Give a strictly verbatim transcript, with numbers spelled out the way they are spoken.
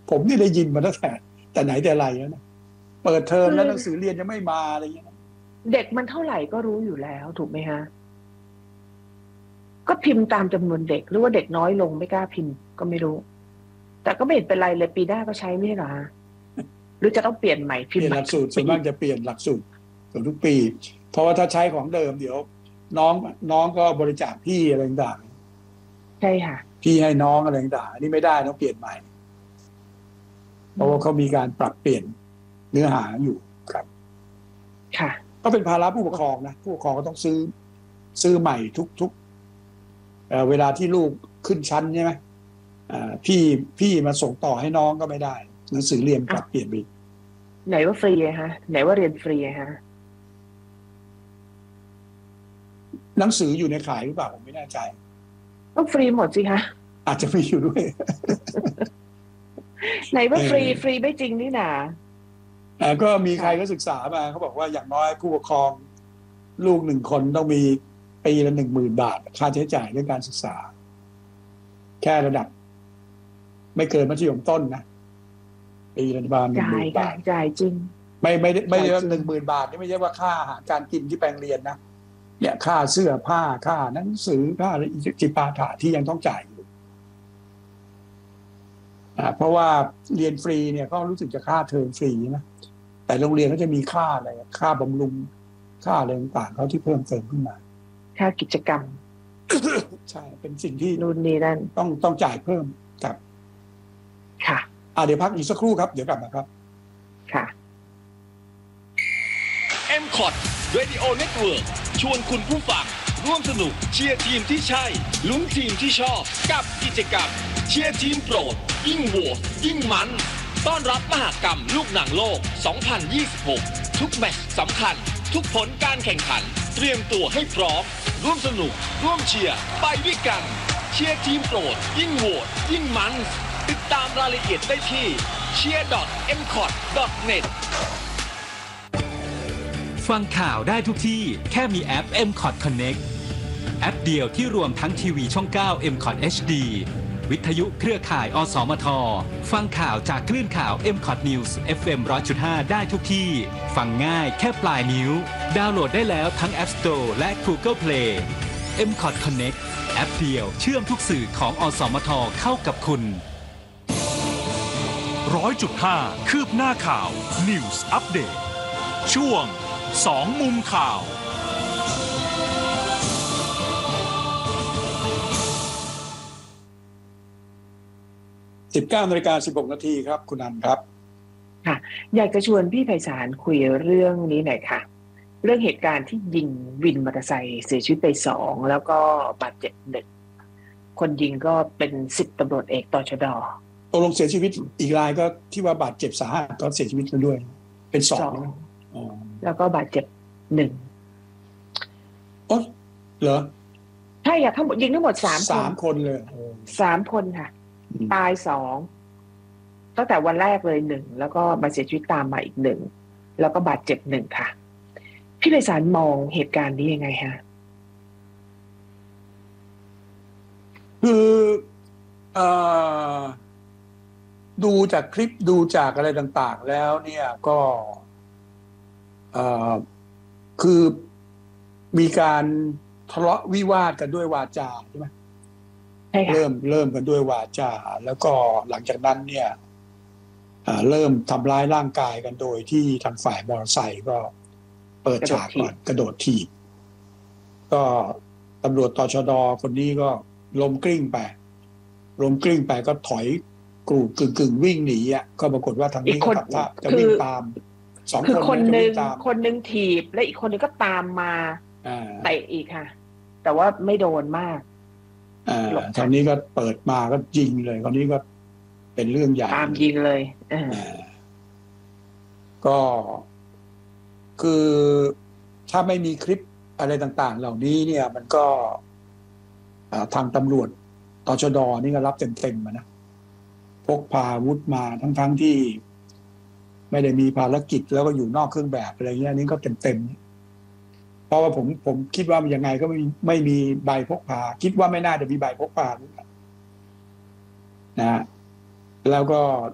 ผมนี่ได้ยินมาตั้งแต่แต่ไหนแต่ไรแล้วนะเปิดเทอมคือแล้วหนังสือเรียนยังไม่มาอะไรอย่างเงี้ยนะเด็กมันเท่าไหร่ก็รู้อยู่แล้วถูกไหมฮะก็พิมพ์ตามจำนวนเด็กหรือว่าเด็กน้อยลงไม่กล้าพิมพ์ก็ไม่รู้ แต่ก็ไม่เห็นเป็นไรเลยปีหน้าก็ใช้ไม่ใช่เหรอฮะหรือจะต้องเปลี่ยนใหม่เปลี่ยนพิมพ์ใหม่หลักสูตรส่ทุกปีวนมากจะเปลี่ยนหลักสูตรส่วนทุกปีเพราะว่าถ้าใช้ของเดิมเดี๋ยวน้องน้องก็บริจาคพี่อะไรต่างใช่ค่ะๆพี่ให้น้องอะไรต่างๆนี่ไม่ได้ต้องเปลี่ยนใหม่เพราะว่าเขามีการปรับเปลี่ยนเนื้อหาอยู่ครับค่ะก็เป็นภาระผู้ปกครองนะผู้ปกครองก็ต้องซื้อซื้อใหม่ทุกๆเอ่อเวลาที่ลูกขึ้นชั้นใช่ไหมอ่าพี่พี่มาส่งต่อให้น้องก็ไม่ได้หนังสือเรียนปรับเปลี่ยนไปไหนว่าฟรีฮะไหนว่าเรียนฟรีฮะหนังสืออยู่ในขายหรือเปล่าผมไม่แน่ใจต้องฟรีหมดสิคะอาจจะไม่อยู่ด้วยไหนว่าฟรีเออฟรีไม่จริงนี่นาอ่าก็มีใครค่ะก็ศึกษามาเขาบอกว่าอย่างน้อยผู้ปกครองลูกหนึ่งคนต้องมีปีละหนึ่งหมื่นบาทค่าใช้จ่ายเรื่องการศึกษาแค่ระดับไม่เกินมัธยมต้นนะปีละประมาณหนึ่งหจ่ายค่ะมื่นบาทจ่ายจริงไม่ไม่ได้ไม่จ่ายได้ว่าจริงหนึ่งหมื่นบาทนี่ไม่ใช่ว่าค่าอาหารการกินที่แปลงเรียนนะเนี่ยค่าเสื้อผ้าค่าหนังสือค่าอะไรอีกจิปาถะที่ยังต้องจ่ายอยู่อ่าเพราะว่าเรียนฟรีเนี่ยก็รู้สึกจะค่าเทอมฟรีนะแต่โรงเรียนเขาจะมีค่าอะไรค่าบำรุงค่าอะไรต่างๆเขาที่เพิ่มเติมขึ้นมาค่ากิจกรรมใช่เป็นสิ่งที่นู่นนี่นั่นต้องต้องจ่ายเพิ่มครับค่ะอ่าเดี๋ยวพักอีกสักครู่ครับเดี๋ยวกลับมาครับค่ะเอ็ม คอ ที Radio Network ชวนคุณผู้ฟังร่วมสนุกเชียร์ทีมที่ใช่ลุ้นทีมที่ชอบกับกิจกรรมเชียร์ทีมโปรดยิ่งโหวตยิ่งมันต้อนรับมหกรรมลูกหนังโลก สองพันยี่สิบหก ทุกแมตช์สำคัญทุกผลการแข่งขันเตรียมตัวให้พร้อมร่วมสนุกร่วมเชียร์ไปด้วยกันเชียร์ทีมโปรดยิ่งโหวตยิ่งมันติดตามรายละเอียดได้ที่ เชียร์ ดอท เอ็ม คอ ที ดอท เน็ตฟังข่าวได้ทุกที่แค่มีแอป เอ็ม คอ ที Connect แอปเดียวที่รวมทั้งทีวีช่อง เก้า เอ็ม คอ ที เอช ดี วิทยุเครือข่าย อสมท ฟังข่าวจากคลื่นข่าว เอ็ม คอ ที News เอฟ เอ็ม หนึ่งร้อยจุดห้า ได้ทุกที่ ฟังง่ายแค่ปลายนิ้ว ดาวน์โหลดได้แล้วทั้ง App Store และ Google Play เอ็ม คอ ที Connect แอปเดียวเชื่อมทุกสื่อของ อสมท เข้ากับคุณร้อยจุดห้า คืบหน้าข่าว News Update ช่วงสองมุมข่าวสิบเก้านาฬิกาสิบหกนาทีครับคุณนันครับค่ะอยากจะชวนพี่ไพศาลคุยเรื่องนี้หน่อยค่ะเรื่องเหตุการณ์ที่ยิงวินมอเตอร์ไซค์เสียชีวิตไปสองแล้วก็บาดเจ็บหนึ่งคนยิงก็เป็นสิบตำรวจเอกตชด. ตกลงเสียชีวิตอีกรายก็ที่ว่าบาดเจ็บสาหัสก็เสียชีวิตแล้วด้วยเป็นสองอ๋อแล้วก็บาดเจ็บหนึ่งโอ๊ยเหรอใช่ค่ะทั้งหมดยิงทั้งหมดสามคนสามคนเลยสามคนค่ะตายสองตั้งแต่วันแรกเลยหนึ่งแล้วก็มาเสียชีวิตตามมาอีกหนึ่งแล้วก็บาดเจ็บหนึ่งค่ะพี่ไพศาลมองเหตุการณ์นี้ยังไงฮะคือเอ่อดูจากคลิปดูจากอะไรต่างๆแล้วเนี่ยก็เอ่อคือมีการทะเลาะวิวาทกันด้วยวาจาใช่ไหมเริ่มเริ่มกันด้วยวาจาแล้วก็หลังจากนั้นเนี่ยเริ่มทำร้ายร่างกายกันโดยที่ทางฝ่ายมอเตอร์ไซค์ก็เปิดฉากก่อนกระโดดถีบก็ตำรวจตชด.คนนี้ก็ล้มกลิ้งไปล้มกลิ้งไปก็ถอยกรูกึ่งกึ่งวิ่งหนีอ่ะก็ปรากฏว่าทางนี้ก็ทำท่าจะวิ่งตามสองคนคนหนึ่งคนหนึ่งถีบและอีกคนหนึ่งก็ตามมาเตะอีกค่ะแต่ว่าไม่โดนมากอ่าทางนี้ก็เปิดมาก็ยิงเลยคราวนี้ก็เป็นเรื่องใหญ่ตามยิงเลยอ่าก็คือถ้าไม่มีคลิปอะไรต่างๆเหล่านี้เนี่ยมันก็ทางตำรวจตชด.นี่ก็รับเต็มๆนะพกพาอาวุธมาทั้งๆที่ไม่ได้มีภารกิจแล้วก็อยู่นอกเครื่องแบบอะไรเงี้ยนี่ก็เต็มๆเพราะว่าผมผมคิดว่ายังไงก็ไม่ไม่มีใบพกพาคิดว่าไม่น่าจะมีใบพกพานะแล้วก็